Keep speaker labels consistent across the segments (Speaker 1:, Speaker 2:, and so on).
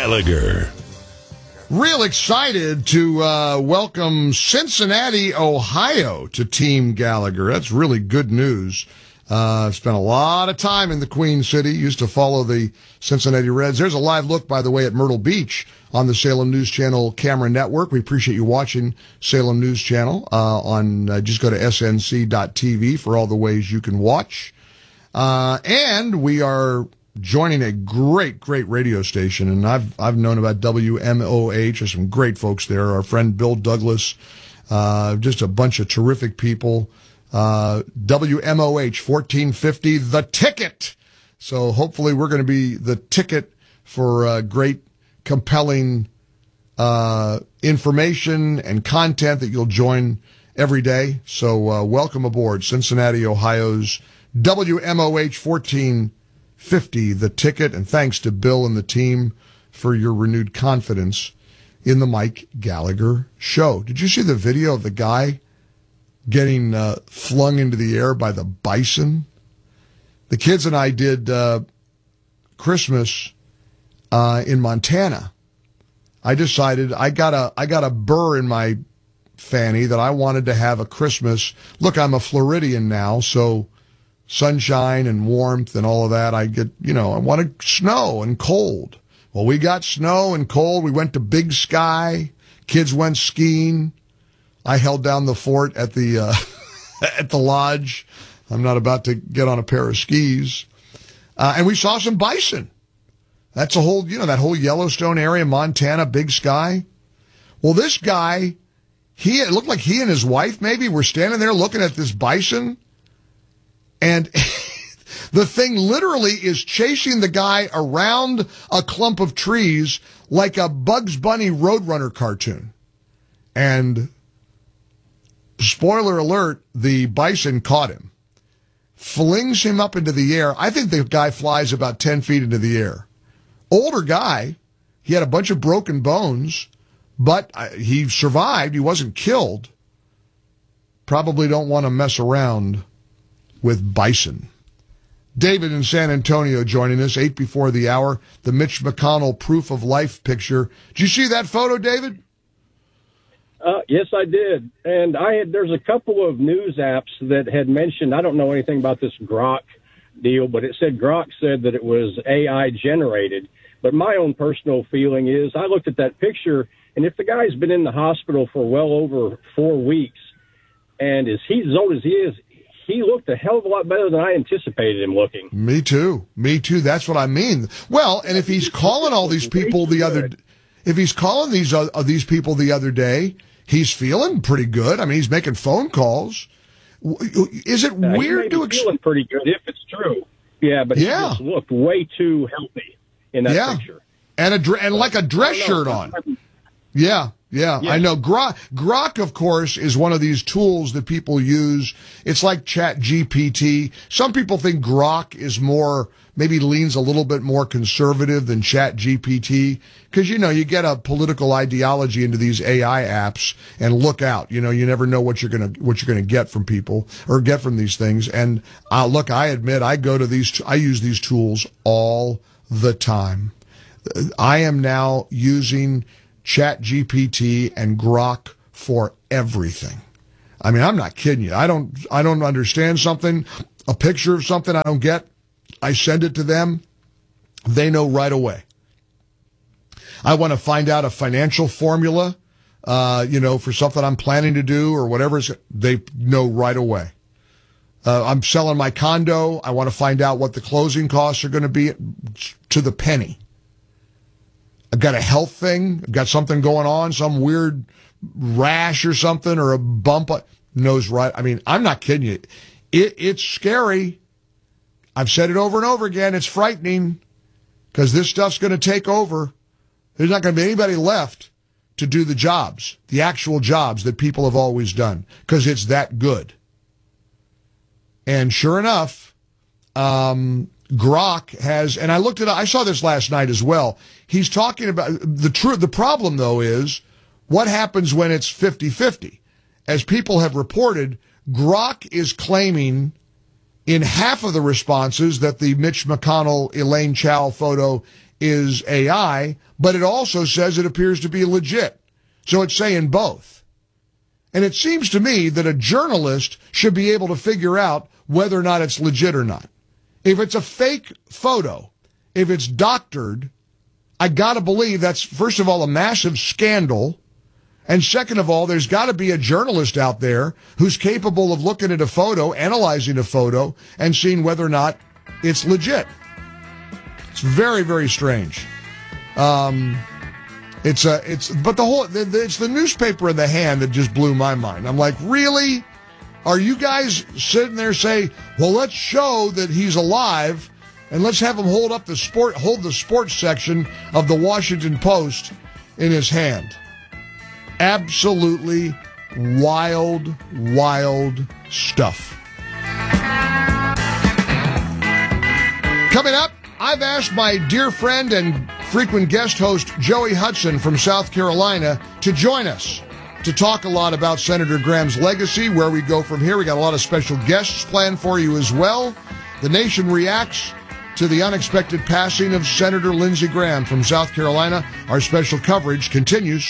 Speaker 1: Gallagher.
Speaker 2: Real excited to welcome Cincinnati, Ohio to Team Gallagher. That's really good news. Spent a lot of time in the Queen City, used to follow the Cincinnati Reds. There's a live look, by the way, at Myrtle Beach on the Salem News Channel camera network. We appreciate you watching Salem News Channel just go to snc.tv for all the ways you can watch. And we are joining a great radio station, and I've known about WMOH. There's some great folks there. Our friend Bill Douglas, just a bunch of terrific people. WMOH 1450, The Ticket. So hopefully we're going to be the ticket for great, compelling information and content that you'll join every day. So welcome aboard Cincinnati, Ohio's WMOH 1450, The Ticket. And thanks to Bill and the team for your renewed confidence in the Mike Gallagher Show. Did you see the video of the guy getting flung into the air by the bison? The kids and I did Christmas in Montana. I decided I got a burr in my fanny that I wanted to have a Christmas. Look, I'm a Floridian now, so sunshine and warmth and all of that. I wanted snow and cold. Well, we got snow and cold. We went to Big Sky. Kids went skiing. I held down the fort at the at the lodge. I'm not about to get on a pair of skis. And we saw some bison. That's a whole, that whole Yellowstone area, Montana, Big Sky. Well, this guy, it looked like he and his wife maybe were standing there looking at this bison. And the thing literally is chasing the guy around a clump of trees like a Bugs Bunny Roadrunner cartoon. And spoiler alert, the bison caught him, flings him up into the air. I think the guy flies about 10 feet into the air. Older guy. He had a bunch of broken bones, but he survived. He wasn't killed. Probably don't want to mess around with bison. David in San Antonio joining us, 8 before the hour. The Mitch McConnell proof of life picture. Did you see that photo, David?
Speaker 3: Yes, I did. And there's a couple of news apps that had mentioned, I don't know anything about this Grok deal, but it said Grok said that it was AI generated. But my own personal feeling is I looked at that picture, and if the guy's been in the hospital for well over 4 weeks, and as old as he is, he looked a hell of a lot better than I anticipated him looking.
Speaker 2: Me too. That's what I mean. Well, and if he's calling all these people these people the other day, he's feeling pretty good. I mean, he's making phone calls. Is it weird to
Speaker 3: feeling pretty good if it's true? Yeah, but he just looked way too healthy in that picture.
Speaker 2: And like a dress shirt on. Yeah, I know. Grok, of course, is one of these tools that people use. It's like ChatGPT. Some people think Grok is maybe leans a little bit more conservative than ChatGPT, because, you get a political ideology into these AI apps, and look out. You never know what you're gonna get from people or get from these things. And look, I admit I use these tools all the time. I am now using ChatGPT and Grok for everything. I mean, I'm not kidding you. I don't understand something, a picture of something I don't get. I send it to them. They know right away. I want to find out a financial formula, for something I'm planning to do or whatever. They know right away. I'm selling my condo. I want to find out what the closing costs are going to be to the penny. I've got a health thing. I've got something going on, some weird rash or something, or a bump. Knows right. I mean, I'm not kidding you. It's scary. I've said it over and over again. It's frightening because this stuff's going to take over. There's not going to be anybody left to do the jobs, the actual jobs that people have always done, because it's that good. And sure enough, Grok has, and I saw this last night as well. He's talking about the problem, though, is what happens when it's 50-50. As people have reported, Grok is claiming in half of the responses that the Mitch McConnell, Elaine Chao photo is AI, but it also says it appears to be legit. So it's saying both. And it seems to me that a journalist should be able to figure out whether or not it's legit or not. If it's a fake photo, if it's doctored, I gotta believe that's, first of all, a massive scandal. And second of all, there's gotta be a journalist out there who's capable of looking at a photo, analyzing a photo, and seeing whether or not it's legit. It's very, very strange. It's the newspaper in the hand that just blew my mind. I'm like, really? Are you guys sitting there saying, well, let's show that he's alive and let's have him hold the sports section of the Washington Post in his hand? Absolutely wild, wild stuff. Coming up, I've asked my dear friend and frequent guest host Joey Hudson from South Carolina to join us to talk a lot about Senator Graham's legacy, where we go from here. We got a lot of special guests planned for you as well. The nation reacts to the unexpected passing of Senator Lindsey Graham from South Carolina. Our special coverage continues.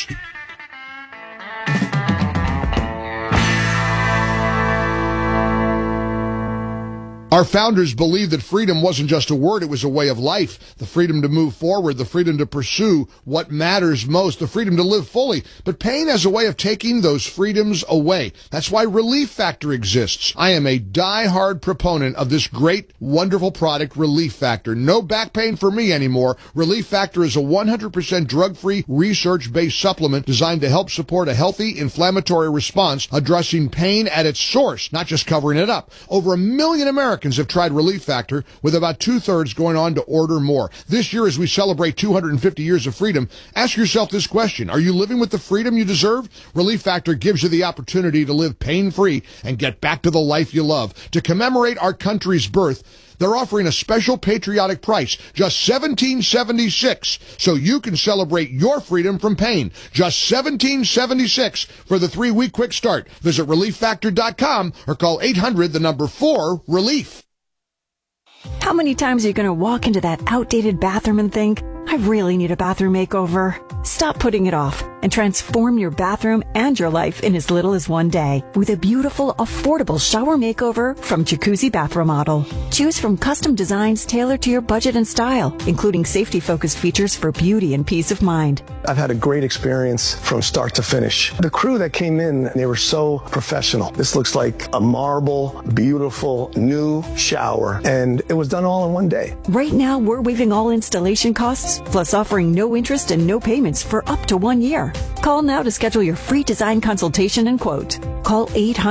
Speaker 2: Our founders believed that freedom wasn't just a word, it was a way of life. The freedom to move forward, the freedom to pursue what matters most, the freedom to live fully. But pain has a way of taking those freedoms away. That's why Relief Factor exists. I am a die-hard proponent of this great, wonderful product, Relief Factor. No back pain for me anymore. Relief Factor is a 100% drug-free, research-based supplement designed to help support a healthy inflammatory response, addressing pain at its source, not just covering it up. Over 1 million Americans have tried Relief Factor, with about 2/3 going on to order more. This year, as we celebrate 250 years of freedom, ask yourself this question: are you living with the freedom you deserve? Relief Factor gives you the opportunity to live pain-free and get back to the life you love. To commemorate our country's birth, they're offering a special patriotic price, just $17.76, so you can celebrate your freedom from pain. Just $17.76 for the 3-week quick start. Visit ReliefFactor.com or call 800-4-RELIEF.
Speaker 1: How many times are you going to walk into that outdated bathroom and think, I really need a bathroom makeover? Stop putting it off and transform your bathroom and your life in as little as one day with a beautiful, affordable shower makeover from Jacuzzi Bath Remodel. Choose from custom designs tailored to your budget and style, including safety-focused features for beauty and peace of mind.
Speaker 4: I've had a great experience from start to finish. The crew that came in, they were so professional. This looks like a marble, beautiful, new shower, and it was done all in one day.
Speaker 1: Right now, we're waiving all installation costs, plus offering no interest and no payments for up to 1 year. Call now to schedule your free design consultation and quote. Call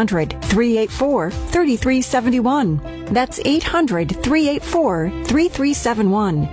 Speaker 1: 800-384-3371. That's 800-384-3371.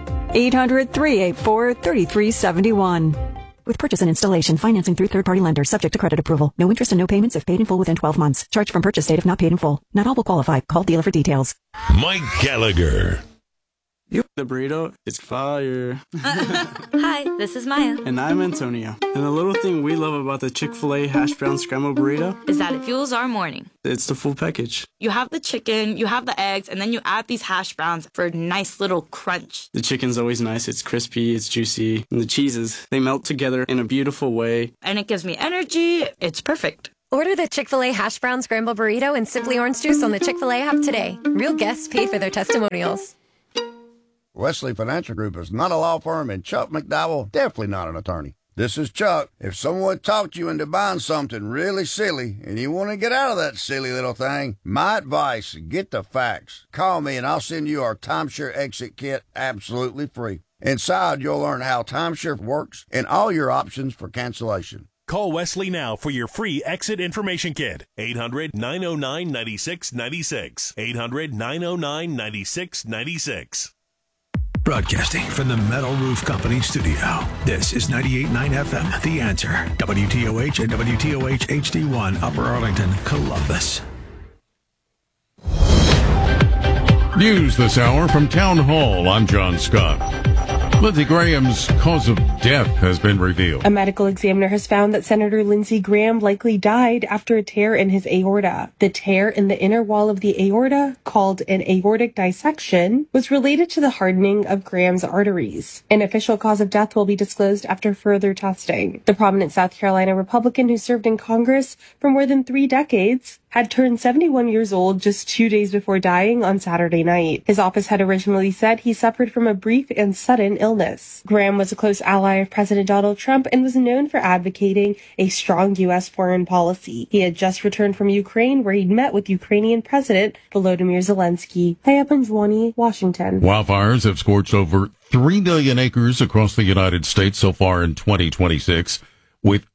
Speaker 1: 800-384-3371. With purchase and installation, financing through third-party lenders, subject to credit approval. No interest and no payments if paid in full within 12 months. Charge from purchase date if not paid in full. Not all will qualify. Call dealer for details.
Speaker 5: Mike Gallagher.
Speaker 6: The burrito is fire.
Speaker 7: Hi, this is Maya.
Speaker 6: And I'm Antonio. And the little thing we love about the Chick-fil-A hash brown scrambled burrito
Speaker 7: is that it fuels our morning.
Speaker 6: It's the full package.
Speaker 7: You have the chicken, you have the eggs, and then you add these hash browns for a nice little crunch.
Speaker 6: The chicken's always nice. It's crispy, it's juicy. And the cheeses, they melt together in a beautiful way.
Speaker 7: And it gives me energy. It's perfect.
Speaker 8: Order the Chick-fil-A hash brown scrambled burrito and Simply Orange Juice on the Chick-fil-A app today. Real guests paid for their testimonials.
Speaker 9: Wesley Financial Group is not a law firm, and Chuck McDowell definitely not an attorney. This is Chuck. If someone talked you into buying something really silly and you want to get out of that silly little thing, my advice, get the facts. Call me and I'll send you our timeshare exit kit absolutely free. Inside, you'll learn how timeshare works and all your options for cancellation.
Speaker 5: Call Wesley now for your free exit information kit. 800-909-9696. 800-909-9696.
Speaker 10: Broadcasting from the Metal Roof Company studio. This is 98.9 FM, The Answer. WTOH and WTOH HD1, Upper Arlington, Columbus.
Speaker 11: News this hour from Town Hall. I'm John Scott. Lindsey Graham's cause of death has been revealed.
Speaker 12: A medical examiner has found that Senator Lindsey Graham likely died after a tear in his aorta. The tear in the inner wall of the aorta, called an aortic dissection, was related to the hardening of Graham's arteries. An official cause of death will be disclosed after further testing. The prominent South Carolina Republican who served in Congress for more than 3 decades had turned 71 years old just 2 days before dying on Saturday night. His office had originally said he suffered from a brief and sudden illness. Graham was a close ally of President Donald Trump and was known for advocating a strong U.S. foreign policy. He had just returned from Ukraine, where he'd met with Ukrainian President Volodymyr Zelensky. Haya Panjwani, Washington.
Speaker 11: Wildfires have scorched over 3 million acres across the United States so far in 2026, with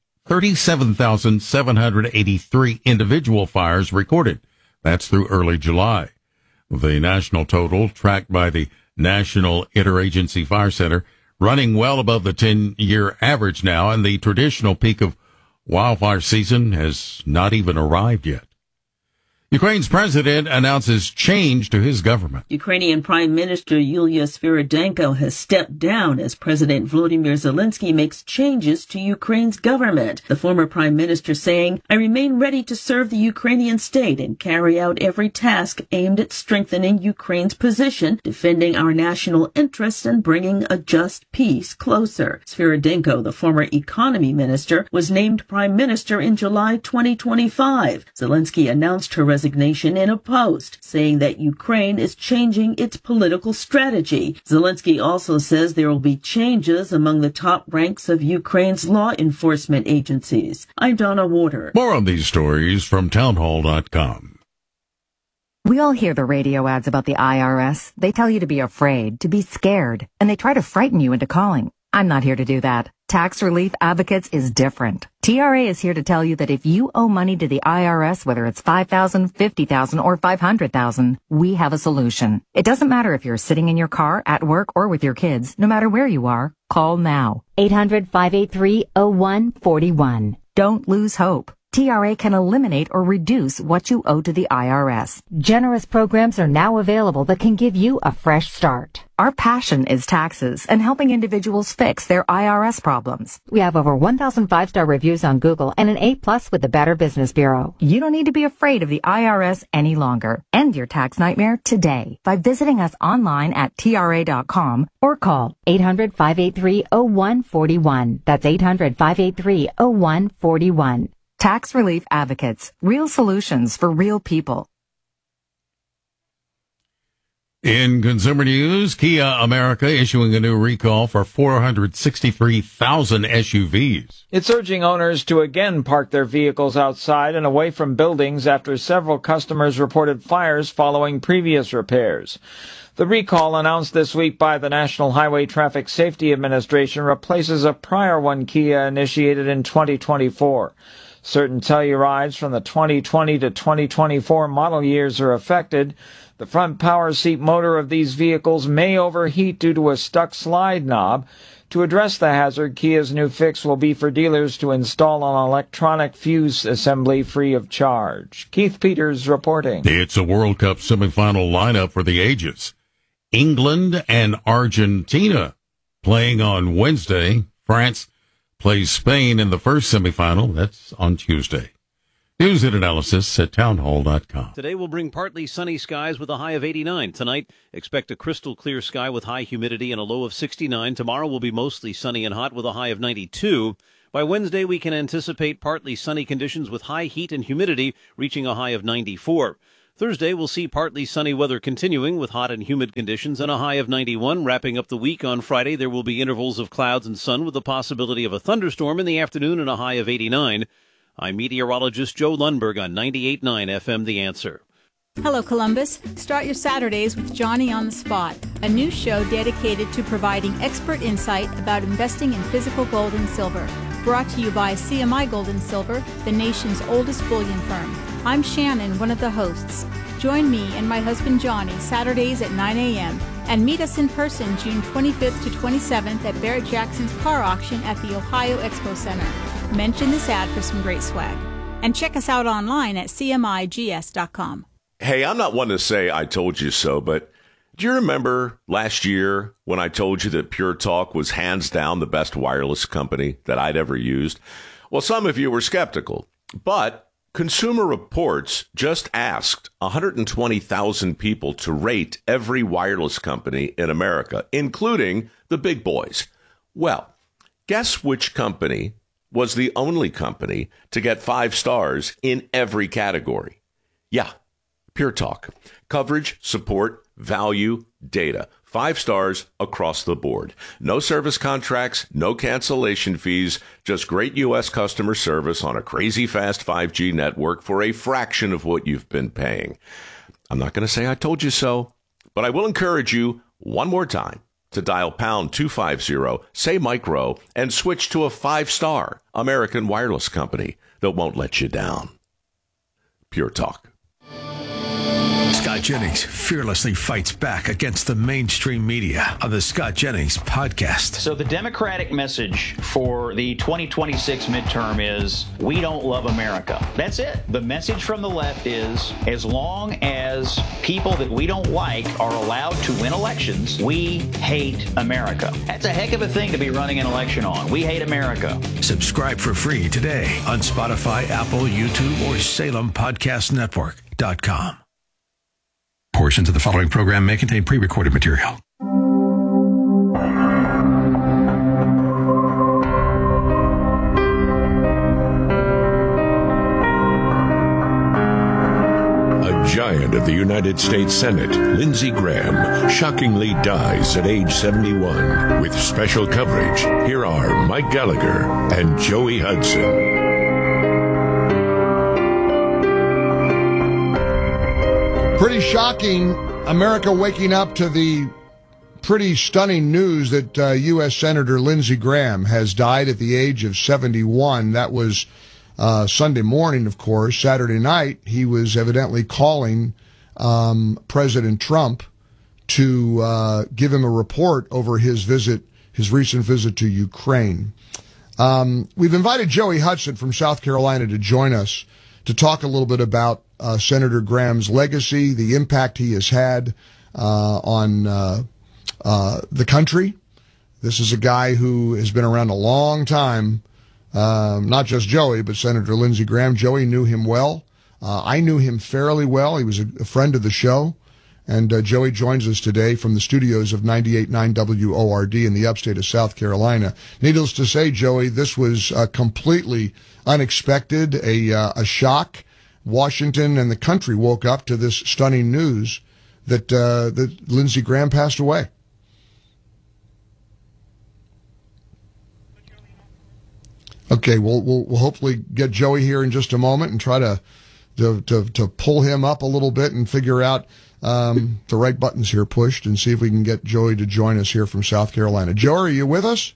Speaker 11: 37,783 individual fires recorded. That's through early July. The national total, tracked by the National Interagency Fire Center, running well above the 10-year average now, and the traditional peak of wildfire season has not even arrived yet. Ukraine's president announces change to his government.
Speaker 13: Ukrainian Prime Minister Yulia Sviridenko has stepped down as President Volodymyr Zelensky makes changes to Ukraine's government. The former prime minister saying, "I remain ready to serve the Ukrainian state and carry out every task aimed at strengthening Ukraine's position, defending our national interests and bringing a just peace closer." Sviridenko, the former economy minister, was named prime minister in July 2025. Zelensky announced her resignation in a post, saying that Ukraine is changing its political strategy. Zelensky also says there will be changes among the top ranks of Ukraine's law enforcement agencies. I'm Donna Warder.
Speaker 11: More on these stories from townhall.com.
Speaker 14: We all hear the radio ads about the IRS. They tell you to be afraid, to be scared, and they try to frighten you into calling. I'm not here to do that. Tax Relief Advocates is different. TRA is here to tell you that if you owe money to the IRS, whether it's $5,000, $50,000, or $500,000, we have a solution. It doesn't matter if you're sitting in your car, at work, or with your kids. No matter where you are, call now. 800-583-0141. Don't lose hope. TRA can eliminate or reduce what you owe to the IRS. Generous programs are now available that can give you a fresh start. Our passion is taxes and helping individuals fix their IRS problems. We have over 1,000 5-star reviews on Google and an A+ with the Better Business Bureau. You don't need to be afraid of the IRS any longer. End your tax nightmare today by visiting us online at TRA.com or call 800-583-0141. That's 800-583-0141. Tax Relief Advocates. Real solutions for real people.
Speaker 11: In consumer news, Kia America issuing a new recall for 463,000 SUVs.
Speaker 15: It's urging owners to again park their vehicles outside and away from buildings after several customers reported fires following previous repairs. The recall announced this week by the National Highway Traffic Safety Administration replaces a prior one Kia initiated in 2024. Certain Tellurides from the 2020 to 2024 model years are affected. The front power seat motor of these vehicles may overheat due to a stuck slide knob. To address the hazard, Kia's new fix will be for dealers to install an electronic fuse assembly free of charge. Keith Peters reporting.
Speaker 11: It's a World Cup semifinal lineup for the ages. England and Argentina playing on Wednesday. France plays Spain in the first semifinal. That's on Tuesday. News and analysis at townhall.com.
Speaker 16: Today will bring partly sunny skies with a high of 89. Tonight, expect a crystal clear sky with high humidity and a low of 69. Tomorrow will be mostly sunny and hot with a high of 92. By Wednesday, we can anticipate partly sunny conditions with high heat and humidity reaching a high of 94. Thursday, we'll see partly sunny weather continuing with hot and humid conditions and a high of 91. Wrapping up the week on Friday, there will be intervals of clouds and sun with the possibility of a thunderstorm in the afternoon and a high of 89. I'm meteorologist Joe Lundberg on 98.9 FM The Answer.
Speaker 17: Hello, Columbus. Start your Saturdays with Johnny on the Spot, a new show dedicated to providing expert insight about investing in physical gold and silver. Brought to you by CMI Gold and Silver, the nation's oldest bullion firm. I'm Shannon, one of the hosts. Join me and my husband Johnny Saturdays at 9 a.m. and meet us in person June 25th to 27th at Barrett Jackson's car auction at the Ohio Expo Center. Mention this ad for some great swag. And check us out online at cmigs.com.
Speaker 18: Hey, I'm not one to say I told you so, but Do you remember last year when I told you that Pure Talk was hands down the best wireless company that I'd ever used? Well, some of you were skeptical, but Consumer Reports just asked 120,000 people to rate every wireless company in America, including the big boys. Well, guess which company was the only company to get 5 stars in every category? Yeah, Pure Talk. Coverage, support, value, data. 5 stars across the board. No service contracts, no cancellation fees, just great U.S. customer service on a crazy fast 5G network for a fraction of what you've been paying. I'm not going to say I told you so, but I will encourage you one more time to dial pound 250, say micro, and switch to a 5-star American wireless company that won't let you down. Pure Talk.
Speaker 10: Scott Jennings fearlessly fights back against the mainstream media on the Scott Jennings podcast.
Speaker 19: So the Democratic message for the 2026 midterm is, we don't love America. That's it. The message from the left is, as long as people that we don't like are allowed to win elections, we hate America. That's a heck of a thing to be running an election on. We hate America.
Speaker 10: Subscribe for free today on Spotify, Apple, YouTube, or SalemPodcastNetwork.com. Portions of the following program may contain pre-recorded material.
Speaker 20: A giant of the United States Senate, Lindsey Graham, shockingly dies at age 71. With special coverage, here are Mike Gallagher and Joey Hudson.
Speaker 2: Pretty shocking, America waking up to the pretty stunning news that U.S. Senator Lindsey Graham has died at the age of 71. That was Sunday morning, of course. Saturday night, he was evidently calling President Trump to give him a report over his recent visit to Ukraine. We've invited Joey Hudson from South Carolina to join us to talk a little bit about Senator Graham's legacy, the impact he has had on the country. This is a guy who has been around a long time, not just Joey, but Senator Lindsey Graham. Joey knew him well. I knew him fairly well. He was a friend of the show. And Joey joins us today from the studios of 98.9 WORD in the upstate of South Carolina. Needless to say, Joey, this was completely unexpected, a shock. Washington and the country woke up to this stunning news that Lindsey Graham passed away. Okay, we'll hopefully get Joey here in just a moment and try to pull him up a little bit and figure out the right buttons here pushed and see if we can get Joey to join us here from South Carolina. Joey, are you with us?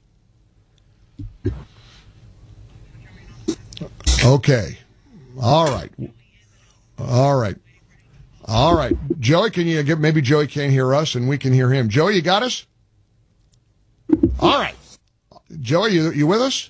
Speaker 2: Okay. All right. Joey, can you get, maybe Joey can't hear us and we can hear him. Joey, you got us? All right. Joey, you with us?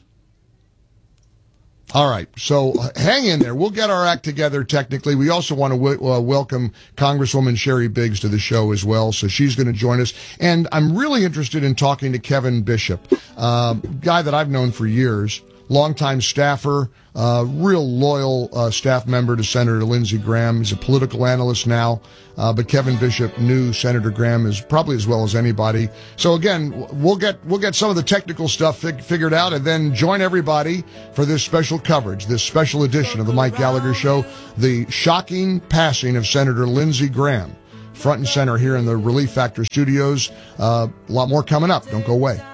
Speaker 2: All right. So hang in there. We'll get our act together technically. We also want to welcome Congresswoman Sherry Biggs to the show as well. So she's going to join us. And I'm really interested in talking to Kevin Bishop, guy that I've known for years. Longtime staffer, real loyal staff member to Senator Lindsey Graham. He's a political analyst now, but Kevin Bishop knew Senator Graham as probably as well as anybody. So again, we'll get some of the technical stuff figured out, and then join everybody for this special coverage, this special edition of the Mike Gallagher Show, the shocking passing of Senator Lindsey Graham, front and center here in the Relief Factor studios. A lot more coming up. Don't go away.